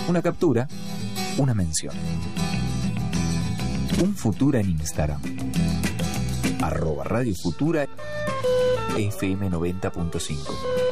una captura, una mención. Un Futura en Instagram. @Radio Futura FM 90.5.